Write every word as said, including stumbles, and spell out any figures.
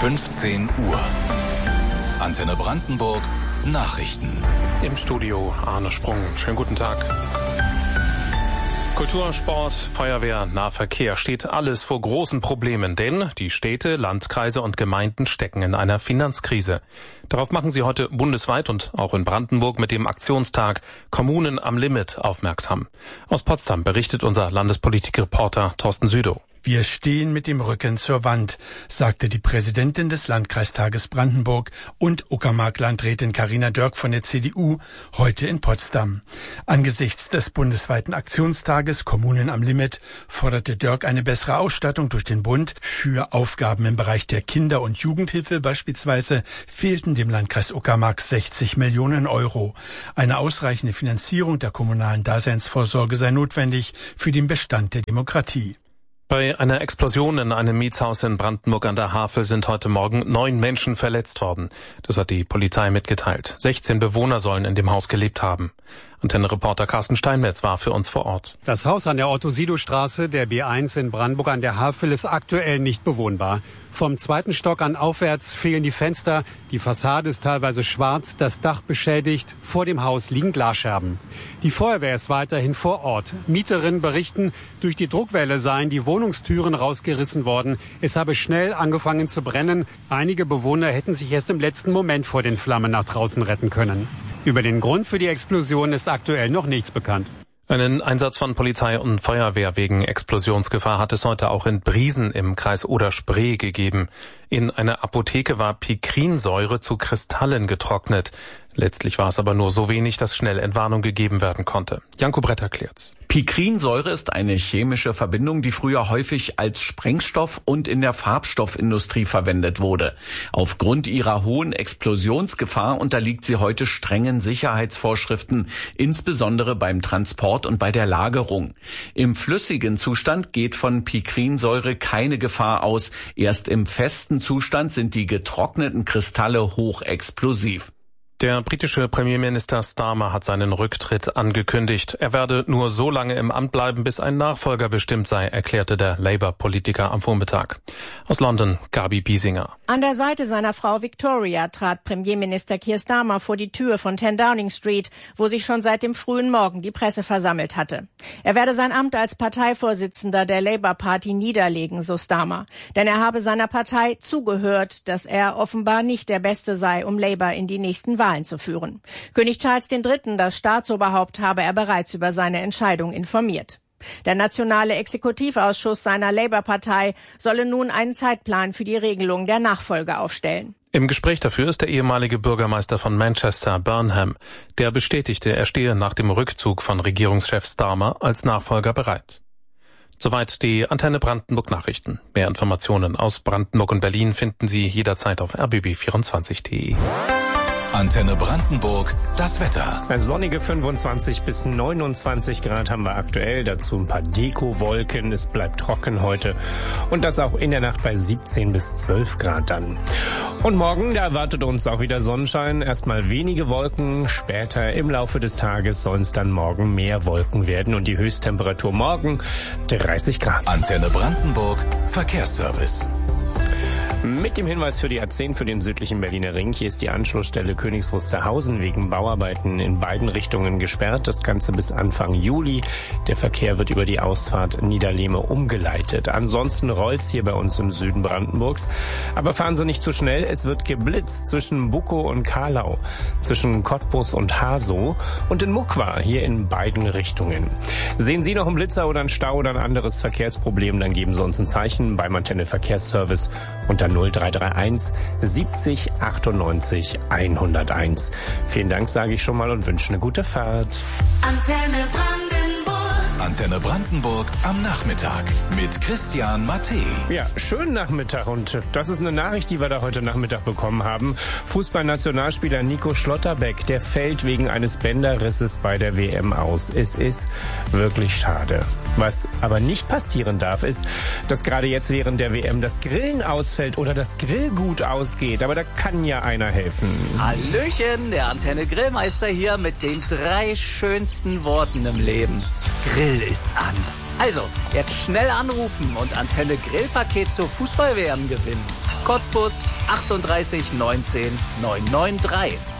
fünfzehn Uhr. Antenne Brandenburg Nachrichten. Im Studio Arne Sprung. Schönen guten Tag. Kultur, Sport, Feuerwehr, Nahverkehr steht alles vor großen Problemen, denn die Städte, Landkreise und Gemeinden stecken in einer Finanzkrise. Darauf machen sie heute bundesweit und auch in Brandenburg mit dem Aktionstag Kommunen am Limit aufmerksam. Aus Potsdam berichtet unser Landespolitikreporter Thorsten Südow. Wir stehen mit dem Rücken zur Wand, sagte die Präsidentin des Landkreistages Brandenburg und Uckermark-Landrätin Carina Dörk von der C D U heute in Potsdam. Angesichts des bundesweiten Aktionstages Kommunen am Limit forderte Dörk eine bessere Ausstattung durch den Bund. Für Aufgaben im Bereich der Kinder- und Jugendhilfe beispielsweise fehlten dem Landkreis Uckermark sechzig Millionen Euro. Eine ausreichende Finanzierung der kommunalen Daseinsvorsorge sei notwendig für den Bestand der Demokratie. Bei einer Explosion in einem Mietshaus in Brandenburg an der Havel sind heute Morgen neun Menschen verletzt worden. Das hat die Polizei mitgeteilt. sechzehn Bewohner sollen in dem Haus gelebt haben. Antenne-Reporter Carsten Steinmetz war für uns vor Ort. Das Haus an der Otto-Sido-Straße, der B eins in Brandenburg an der Havel, ist aktuell nicht bewohnbar. Vom zweiten Stock an aufwärts fehlen die Fenster, die Fassade ist teilweise schwarz, das Dach beschädigt, vor dem Haus liegen Glasscherben. Die Feuerwehr ist weiterhin vor Ort. Mieterinnen berichten, durch die Druckwelle seien die Wohnungstüren rausgerissen worden. Es habe schnell angefangen zu brennen. Einige Bewohner hätten sich erst im letzten Moment vor den Flammen nach draußen retten können. Über den Grund für die Explosion ist aktuell noch nichts bekannt. Einen Einsatz von Polizei und Feuerwehr wegen Explosionsgefahr hat es heute auch in Briesen im Kreis Oder-Spree gegeben. In einer Apotheke war Pikrinsäure zu Kristallen getrocknet. Letztlich war es aber nur so wenig, dass schnell Entwarnung gegeben werden konnte. Janko Brett erklärt. Pikrinsäure ist eine chemische Verbindung, die früher häufig als Sprengstoff und in der Farbstoffindustrie verwendet wurde. Aufgrund ihrer hohen Explosionsgefahr unterliegt sie heute strengen Sicherheitsvorschriften, insbesondere beim Transport und bei der Lagerung. Im flüssigen Zustand geht von Pikrinsäure keine Gefahr aus. Erst im festen Zustand sind die getrockneten Kristalle hochexplosiv. Der britische Premierminister Starmer hat seinen Rücktritt angekündigt. Er werde nur so lange im Amt bleiben, bis ein Nachfolger bestimmt sei, erklärte der Labour-Politiker am Vormittag. Aus London, Gabi Biesinger. An der Seite seiner Frau Victoria trat Premierminister Keir Starmer vor die Tür von zehn Downing Street, wo sich schon seit dem frühen Morgen die Presse versammelt hatte. Er werde sein Amt als Parteivorsitzender der Labour-Party niederlegen, so Starmer. Denn er habe seiner Partei zugehört, dass er offenbar nicht der Beste sei, um Labour in die nächsten Wahlen zu führen. König Charles der Dritte, das Staatsoberhaupt, habe er bereits über seine Entscheidung informiert. Der nationale Exekutivausschuss seiner Labour-Partei solle nun einen Zeitplan für die Regelung der Nachfolge aufstellen. Im Gespräch dafür ist der ehemalige Bürgermeister von Manchester, Burnham. Der bestätigte, er stehe nach dem Rückzug von Regierungschef Starmer als Nachfolger bereit. Soweit die Antenne Brandenburg Nachrichten. Mehr Informationen aus Brandenburg und Berlin finden Sie jederzeit auf r b b vierundzwanzig punkt d e. Antenne Brandenburg, das Wetter. Sonnige fünfundzwanzig bis neunundzwanzig Grad haben wir aktuell, dazu ein paar Dekowolken, es bleibt trocken heute und das auch in der Nacht bei siebzehn bis zwölf Grad dann. Und morgen, da erwartet uns auch wieder Sonnenschein, erstmal wenige Wolken, später im Laufe des Tages sollen es dann morgen mehr Wolken werden und die Höchsttemperatur morgen dreißig Grad. Antenne Brandenburg, Verkehrsservice. Mit dem Hinweis für die A zehn für den südlichen Berliner Ring. Hier ist die Anschlussstelle Königs Wusterhausen wegen Bauarbeiten in beiden Richtungen gesperrt. Das Ganze bis Anfang Juli. Der Verkehr wird über die Ausfahrt Niederlehme umgeleitet. Ansonsten rollt's hier bei uns im Süden Brandenburgs. Aber fahren Sie nicht zu schnell. Es wird geblitzt zwischen Bukow und Kahlau, zwischen Cottbus und Hasow und in Muckwa, hier in beiden Richtungen. Sehen Sie noch einen Blitzer oder einen Stau oder ein anderes Verkehrsproblem, dann geben Sie uns ein Zeichen beim Antenne Verkehrsservice unter null drei drei eins siebzig achtundneunzig hunderteins. Vielen Dank, sage ich schon mal und wünsche eine gute Fahrt. Antenne Brandenburg. Antenne Brandenburg am Nachmittag mit Christian Matte. Ja, schönen Nachmittag und das ist eine Nachricht, die wir da heute Nachmittag bekommen haben. Fußballnationalspieler Nico Schlotterbeck, der fällt wegen eines Bänderrisses bei der W M aus. Es ist wirklich schade. Was aber nicht passieren darf, ist, dass gerade jetzt während der W M das Grillen ausfällt oder das Grillgut ausgeht. Aber da kann ja einer helfen. Hallöchen, der Antenne Grillmeister hier mit den drei schönsten Worten im Leben. Grill ist an. Also, jetzt schnell anrufen und Antenne Grillpaket zur Fußball-W M gewinnen. Cottbus achtunddreißig neunzehn neunhundertdreiundneunzig.